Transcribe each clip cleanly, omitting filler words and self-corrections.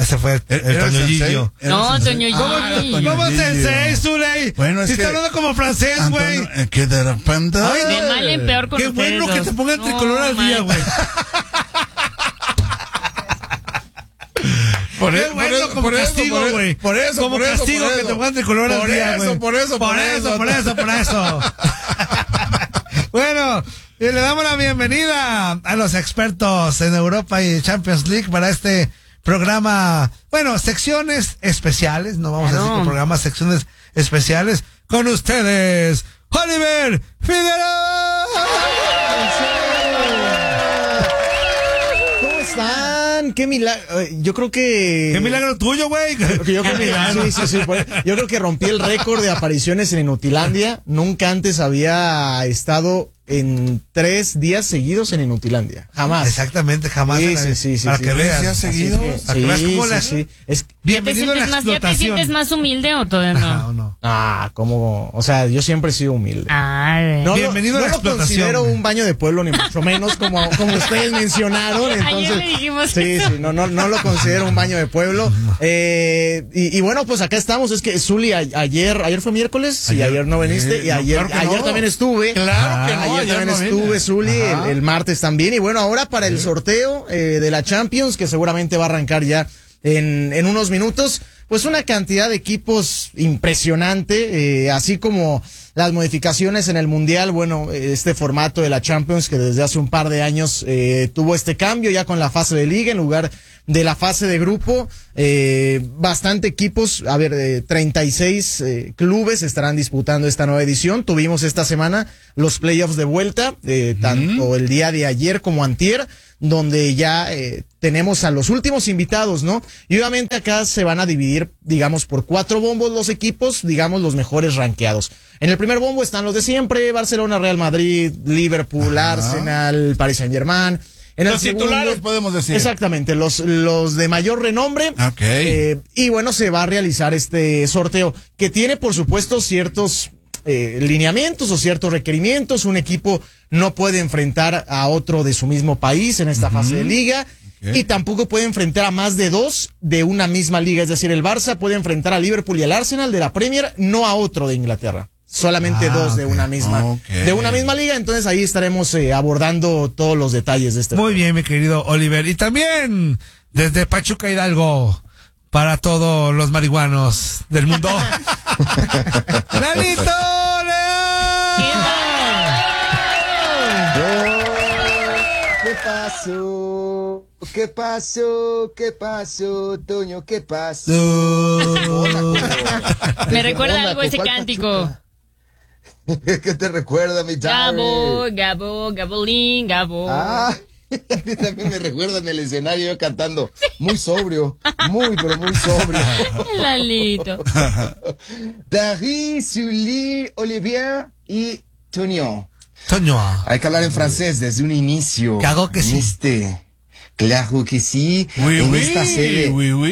Ese fue el Toñoillo. No, Toñoillo. ¿Cómo sensei, Zuley? Bueno, si está hablando como francés, güey. Que de repente... De mal en peor con qué ustedes bueno que dos. te pongan tricolor al día, güey. Por eso, como castigo, güey. Por eso, como castigo que te pongan tricolor al día, güey. Por eso. Bueno, y le damos la bienvenida a los expertos en Europa y Champions League para este programa. Bueno, secciones especiales, no vamos a decir que programa, secciones especiales. Con ustedes, Oliver Figueroa. ¿Cómo están? Qué milagro. Yo creo que... Qué milagro tuyo, güey. Yo creo que rompí el récord de apariciones en Inutilandia. Nunca antes había estado en 3 días seguidos en Inutilandia. Jamás. Exactamente, jamás. Sí. Para que veas. ¿3 días seguidos? Para que veas cómo bienvenido a la ¿Ya te explotación. sientes más humilde o todavía no? No. Como... O sea, yo siempre he sido humilde. Bienvenido a la no lo explotación. considero un baño de pueblo, ni mucho menos como ustedes mencionaron. Entonces, Ayer le dijimos eso. No lo considero un baño de pueblo. Y bueno, pues acá estamos. Es que Zuli, ayer fue miércoles, y ayer no viniste, y ayer también estuve. Claro que no. Ayer también estuve, Zuli, el martes también. Y bueno, ahora para el sorteo de la Champions, que seguramente va a arrancar ya en unos minutos, pues una cantidad de equipos impresionante, así como las modificaciones en el Mundial. Bueno, este formato de la Champions que desde hace un par de años tuvo este cambio ya con la fase de liga en lugar de la fase de grupo. Bastante equipos, 36 clubes estarán disputando esta nueva edición. Tuvimos esta semana los playoffs de vuelta, tanto el día de ayer como antier, donde ya tenemos a los últimos invitados, ¿no? Y obviamente acá se van a dividir, digamos, por 4 bombos los equipos, digamos, los mejores rankeados. En el primer bombo están los de siempre: Barcelona, Real Madrid, Liverpool, Arsenal, Paris Saint-Germain. En los titulares, podemos decir. Exactamente, los de mayor renombre. Okay. Y bueno, se va a realizar este sorteo, que tiene, por supuesto, ciertos lineamientos o ciertos requerimientos. Un equipo no puede enfrentar a otro de su mismo país en esta fase de liga. Y tampoco puede enfrentar a más de 2 de una misma liga. Es decir, el Barça puede enfrentar a Liverpool y al Arsenal de la Premier, no a otro de Inglaterra. Solamente 2 de una misma liga. Entonces ahí estaremos abordando todos los detalles de este. Muy bien, mi querido Oliver. Y también desde Pachuca, Hidalgo, para todos los marihuanos del mundo, ¡Lalito León! ¿Qué pasó, Toño? ¿Qué pasó? Me recuerda algo ese cántico. ¿Qué te recuerda, mi chavo? Gabolín, Gabo. Ah, a mí también me recuerda en el escenario yo cantando, muy sobrio, pero muy sobrio. Lalito. David, Sully, Olivier y Toño. Hay que hablar en francés desde un inicio. Claro que sí. Claro que sí. Esta sede.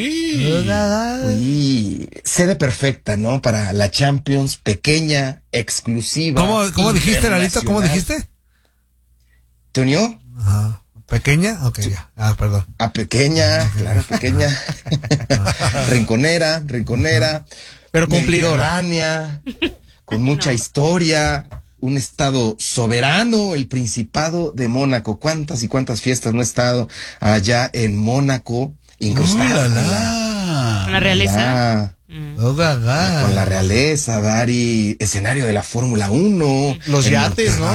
Sede perfecta, ¿no? Para la Champions, pequeña, exclusiva. ¿Cómo dijiste, Lalito? ¿Cómo dijiste? ¿Toño? Ajá. ¿Pequeña? Ok, ya. Perdón. Pequeña, claro, pequeña. Rinconera. Pero cumplidora. Con mucha historia. Un estado soberano, el Principado de Mónaco. ¿Cuántas y cuántas fiestas no he estado allá en Mónaco? Incrustado ¿Con la realeza? Con la realeza, Dari. Escenario de la Fórmula 1. Los yates, ¿no?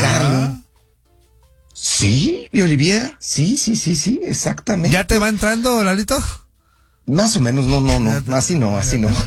Sí, y Olivier. Sí, exactamente. ¿Ya te va entrando, Lalito? Más o menos, no. Así no.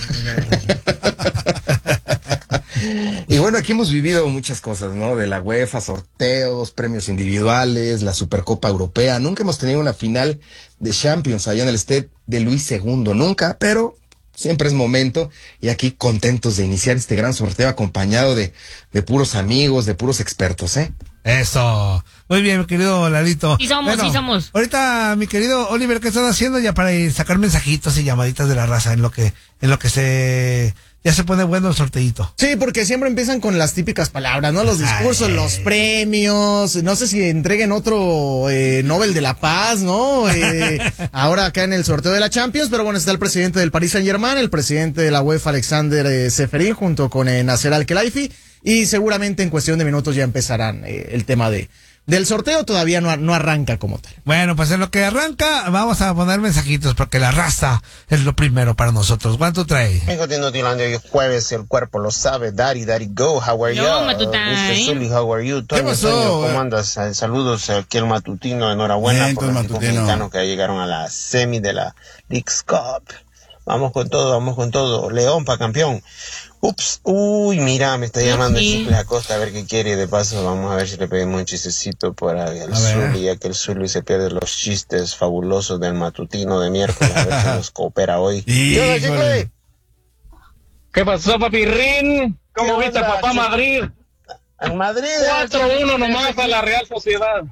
Y bueno, aquí hemos vivido muchas cosas, ¿no? De la UEFA, sorteos, premios individuales, la Supercopa Europea. Nunca hemos tenido una final de Champions allá en el Stade de Luis II. Nunca, pero siempre es momento. Y aquí contentos de iniciar este gran sorteo acompañado de puros amigos, de puros expertos, ¿eh? Eso. Muy bien, mi querido Lalito. Sí somos. Ahorita, mi querido Oliver, ¿qué estás haciendo ya para sacar mensajitos y llamaditas de la raza en lo que se ya se pone bueno el sorteíto. Sí, porque siempre empiezan con las típicas palabras, ¿no? Los discursos, los premios, no sé si entreguen otro Nobel de la Paz, ¿no? Ahora acá en el sorteo de la Champions, pero bueno, está el presidente del Paris Saint-Germain, el presidente de la UEFA, Alexander Seferin, junto con Nasser Al-Khelaifi, y seguramente en cuestión de minutos ya empezarán el tema del sorteo. Todavía no arranca como tal. Bueno, pues en lo que arranca, vamos a poner mensajitos, porque la raza es lo primero para nosotros. ¿Cuánto trae? Amigo de Notilandia, hoy es jueves, el cuerpo lo sabe. Daddy, go, how are you? Mr. Sully, how are you? ¿Qué pasó? Toño, ¿cómo andas? Saludos aquí al matutino, enhorabuena Bien, por los equipos matutino. mexicanos que ya llegaron a la semi de la Leagues Cup. Vamos con todo. León pa' campeón. Ups, uy, mira, me está llamando el Chicles Acosta a ver qué quiere. De paso, vamos a ver si le pedimos un chistecito para el Zully, ya que el Zully se pierde los chistes fabulosos del matutino de miércoles. A ver si nos coopera hoy. ¿Qué onda, Chicle? ¿Qué pasó, papirrín? ¿Cómo ¿Qué viste a onda, papá chico? Madrid? En Madrid. 4-1 nomás a la Real Sociedad.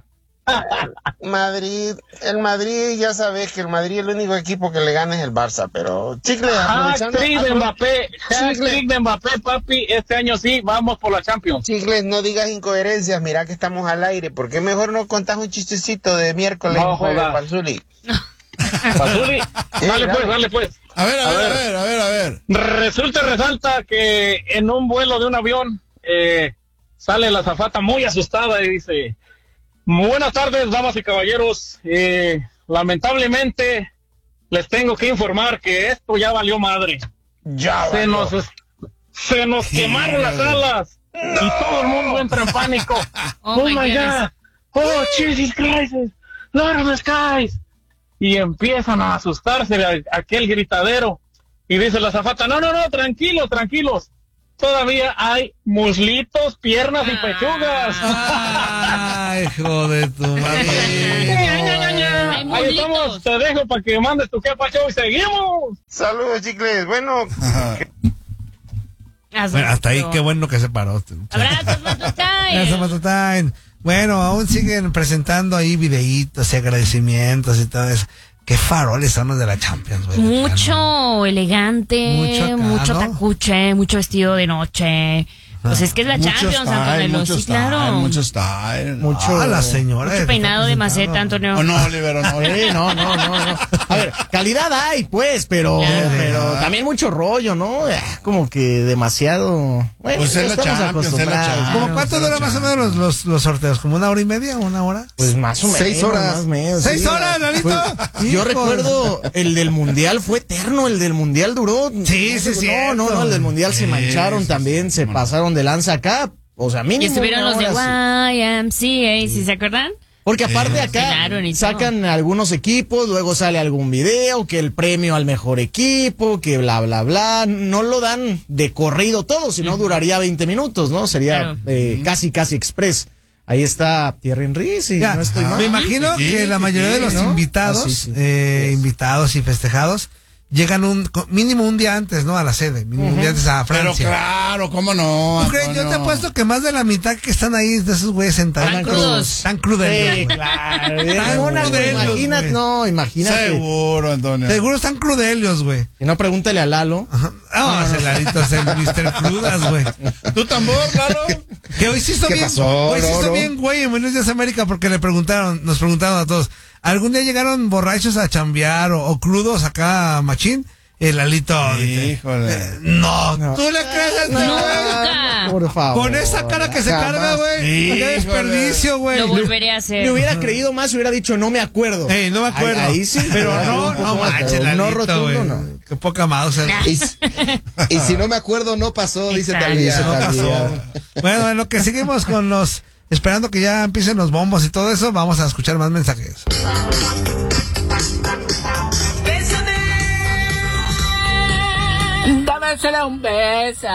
El Madrid, ya sabes que el Madrid, el único equipo que le gana es el Barça, pero Chicle, aprovechando. Hat-trick de Mbappé, papi. Este año sí, vamos por la Champions. Chicles, no digas incoherencias, mira que estamos al aire. ¿Por qué mejor no contás un chistecito de miércoles No, y jueves joda. para el Zuli? Pazuli, dale pues. A ver. Resulta y resalta que en un vuelo de un avión sale la azafata muy asustada y dice: buenas tardes, damas y caballeros. Lamentablemente les tengo que informar que esto ya valió madre. Se nos quemaron las alas y todo el mundo entra en pánico. Oh my God. Oh, Jesus Christ. Lord of the Skies. Y empiezan a asustarse de aquel gritadero. Y dice la azafata: no, tranquilos. Todavía hay muslitos, piernas y pechugas. Ay, hijo de tu madre. Ahí estamos, te dejo para que mandes tu quepa show y seguimos. Saludos, Chicles. Bueno, Bueno, hasta ahí, qué bueno que se paró. Abrazos, Matutay. Gracias, Matutay. Bueno, aún siguen presentando ahí videitos y agradecimientos y todo eso. Qué faroles son los de la Champions, güey. Mucho elegante, Mucho acá, mucho ¿no? tacuche, mucho vestido de noche. Pues es que es la Champions, Antonio. Sí, claro. Mucho style. Mucho. La señora. Mucho peinado de maceta, Antonio. Oh, no, Oliver, no. No. A ver, calidad hay, pues, pero también mucho rollo, ¿no? Como que demasiado. Bueno, Pues es la estamos Champions, acostumbrados. ¿Cómo cuánto dura más o menos los sorteos? ¿Como 1 hora y media o 1 hora? Pues más o menos. 6 horas. Más o menos, 6 horas, Lalito. Pues, yo Híjole. recuerdo el del Mundial, fue eterno, el del Mundial duró. Sí, cierto. No, el del Mundial se mancharon también, se pasaron de lanza acá. O sea, mínimo. Y estuvieron una los de hora, sí. YMCA, ¿sí se acuerdan? Porque aparte acá Cenaron y sacan algunos equipos, luego sale algún video, que el premio al mejor equipo, que bla, bla, bla. No lo dan de corrido todo, si no duraría 20 minutos, ¿no? Sería casi express. Ahí está Thierry Henry, si Ya, no estoy mal. me imagino que la mayoría de los ¿no? invitados, Sí. invitados y festejados, llegan mínimo un día antes, ¿no? A la sede, mínimo un día antes a Pero Francia. claro, ¿cómo no? ¿Tú crees? Yo te apuesto que más de la mitad que están ahí de esos güeyes sentados. Están crudos. Están crudelos, Sí, güey. claro. Tan crudelios, Imagínate, güey. no, imagínate. Seguro, Antonio. Seguro están crudelios, güey. Si no, pregúntale a Lalo. Ah, ese Ladito es el Mr. Crudas, güey. ¿Tu tambor, claro? Que hoy sí hizo ¿Qué bien. pasó, Hoy sí hizo Loro? bien, güey, en Buenos Días América, porque nos preguntaron a todos, ¿algún día llegaron borrachos a chambear o crudos acá a Machín? El Lalito. Híjole. No, ¿tú le crees a este güey? Nunca. Por favor. Con esa cara que se carga, güey. Híjole. Qué desperdicio, güey. Lo volveré a hacer. Le hubiera creído más, hubiera dicho, no me acuerdo. Ey, no me acuerdo. Ahí sí. Pero Un no poco más, manches, pero Lalito, no rotundo, güey. no. Qué poca mouse. Y si no me acuerdo, no pasó, dice Exacto. Talía. No pasó. Bueno, en lo que seguimos con esperando que ya empiecen los bombos y todo eso, vamos a escuchar más mensajes. Dámesele un beso.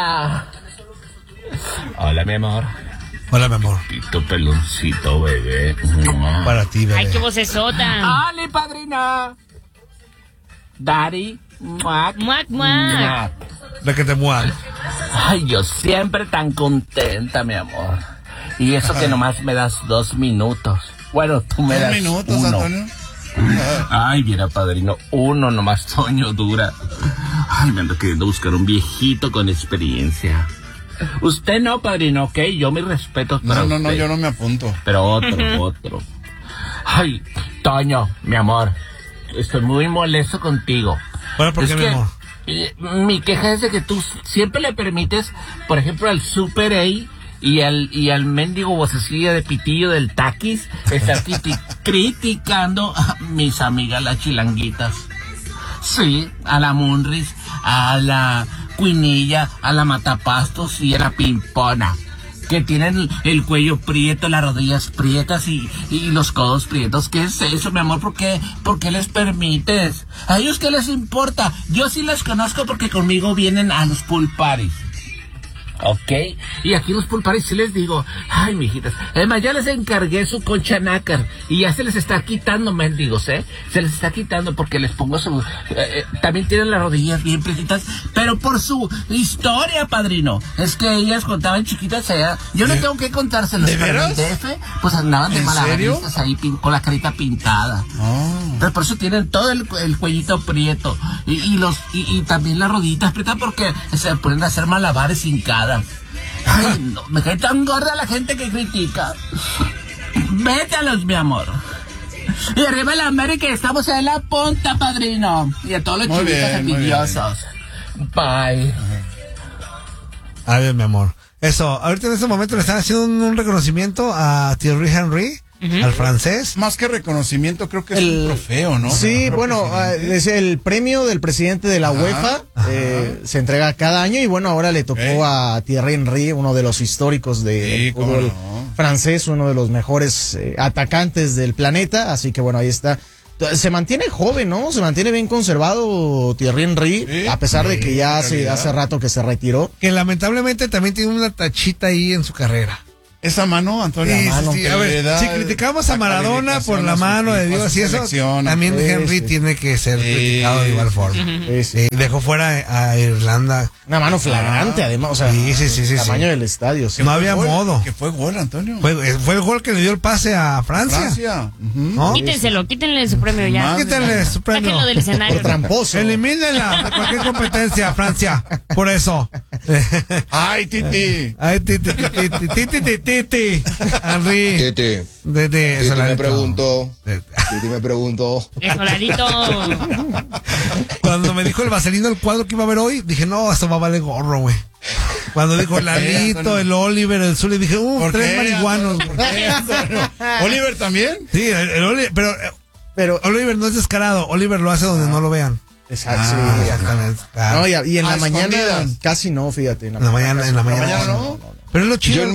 Hola, mi amor. Hola, mi amor. Tito peloncito, bebé. Para ti, bebé. Ay, qué vocesota. ¡Ali, padrina! Daddy. Muac. Muac, muac. La que te mueve. Ay, yo siempre tan contenta, mi amor. Y eso que nomás me das 2 minutos. Bueno, tú me 2 das minutos, 1. Antonio. Ay, mira, padrino, 1 nomás, Toño, dura. Ay, me ando queriendo buscar un viejito con experiencia. Usted no, padrino, ¿ok? Yo mis respetos para usted. No, yo no me apunto. Pero otro. Ay, Toño, mi amor, estoy muy molesto contigo. Bueno, ¿por qué, mi amor? Mi queja es de que tú siempre le permites, por ejemplo, al Super A y al mendigo vocecilla de pitillo del Taquis estar criticando a mis amigas las chilanguitas. Sí, a la Munris, a la Cuinilla, a la Matapastos y a la Pimpona, que tienen el cuello prieto, las rodillas prietas y los codos prietos. ¿Qué es eso, mi amor? ¿Por qué les permites? ¿A ellos qué les importa? Yo sí les conozco porque conmigo vienen a los pool parties. ¿Ok? Y aquí los pool parties sí les digo, ay, mijitas, además ya les encargué su concha nácar y ya se les está quitando, mendigos, ¿eh? Se les está quitando porque les pongo su... también tienen las rodillas bien prietitas, pero por su historia, padrino. Es que ellas contaban chiquitas allá. Yo no tengo que contárselos. ¿De veras? Pero en el DF, pues andaban de ¿En malabaristas ahí con la carita pintada. Entonces por eso tienen todo el cuellito prieto y también las rodillitas prietas porque se pueden hacer malabares sin cara. Ay, no, me cae tan gorda la gente que critica. Vétalos, mi amor. Y arriba la América, estamos en la punta, padrino. Y a todos los Muy chiquitos bien, muy envidiosos. Bye. A ver, mi amor. Eso, ahorita en este momento le están haciendo un reconocimiento a Thierry Henry, al francés. Más que reconocimiento, creo que es un trofeo, ¿no? Sí, bueno, es el premio del presidente de la UEFA, se entrega cada año y bueno, ahora le tocó a Thierry Henry, uno de los históricos del fútbol francés, uno de los mejores atacantes del planeta, así que bueno, ahí está. Se mantiene joven, ¿no? Se mantiene bien conservado Thierry Henry, a pesar de que ya hace rato que se retiró. Que lamentablemente también tiene una tachita ahí en su carrera. Esa mano, Antonio. Sí. A ver, si criticamos a Maradona por la mano de Dios y eso, también Henry tiene que ser criticado de igual forma. Dejó fuera a Irlanda. Una mano flagrante, además, o sea, el tamaño del estadio. No había modo. Que fue gol, Antonio. Fue el gol que le dio el pase a Francia. ¿No? Quítenle su premio ya. Quítenle su premio. Sáquenlo del escenario. Por tramposo. Elimínenla de cualquier competencia, Francia. Por eso. Ay, Titi. Ay, Titi. Henry. Titi me preguntó. El soladito. Cuando me dijo el vaselino el cuadro que iba a ver hoy, dije, no, esto va a valer gorro, güey. Cuando dijo el Lalito, el Oliver, el Zuli, dije, tres marihuanos. ¿Oliver también? Sí, el Oliver, pero Oliver no es descarado, Oliver lo hace donde no lo vean. Exacto. Exactamente. Claro. No, y en la mañana casi no, fíjate. En la mañana no. Pero es lo chido.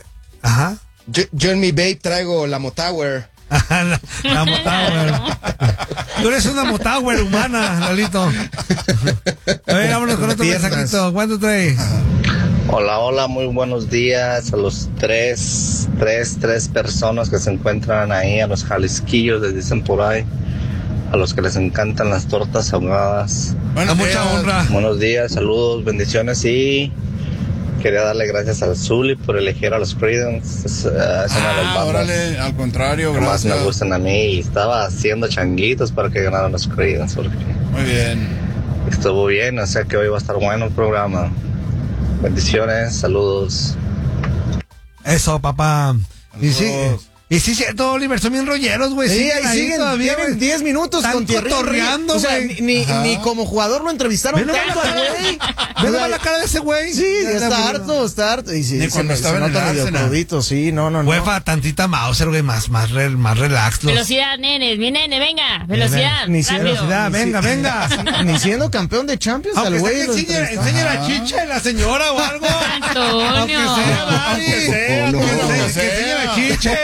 Yo en mi vape traigo la Motower. la Motower. Tú eres una Motower humana, Lalito. A ver, vámonos con otro mensajito. ¿Cuánto trae? Hola, muy buenos días a los tres personas que se encuentran ahí, a los jalisquillos, les dicen por ahí, a los que les encantan las tortas ahogadas. Bueno, mucha honra. Buenos días, saludos, bendiciones y quería darle gracias al Zuli por elegir a los Creedence. Es una de las bandas órale, al contrario, que más gracias. me gustan a mí y estaba haciendo changuitos para que ganaran los Creedence. Muy bien. Estuvo bien, o sea que hoy va a estar bueno el programa. Bendiciones, saludos. Eso, papá. Y sí, cierto, Oliver, son bien rolleros, güey. Sí, ahí siguen todavía, tienen 10 minutos con Thierry Henry. O sea, ni como jugador lo entrevistaron tanto al güey. Ve la cara de ese güey. Sí, está harto. Y sí, se nota medio crudito, sí, no. Huefa, tantita Mauser, güey, más relax. Velocidad, nenes, mi nene, venga. Velocidad, velocidad, venga. Ni siendo campeón de Champions al güey. Enseña la chicha de la señora o algo. Antonio. Que enseñe la chicha.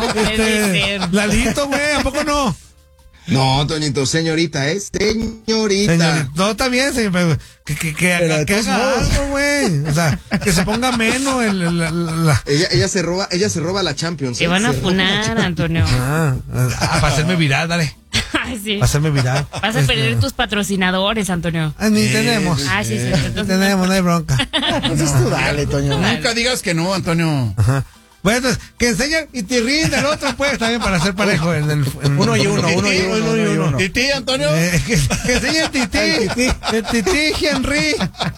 Lalito, güey, ¿a poco no? No, Toñito, señorita, señorita. No, también, señor, que haga algo, güey. O sea, que se ponga menos Ella se roba la Champions. Te van a funar, Antonio. Para hacerme viral, dale. Ay, sí. Para hacerme viral. Vas a perder tus patrocinadores, Antonio. Ni tenemos. Sí. Tenemos, no hay bronca. Entonces tú dale, Toño. Nunca digas que no, Antonio. Ajá. Bueno, entonces, que enseñen y te rinda el otro, pues, también para ser parejo. Uno y uno. Titi, Antonio. Que enseñe el Titi Henry.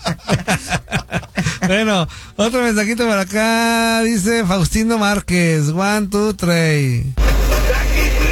Bueno, otro mensajito para acá, dice Faustino Márquez, 1, 2, 3.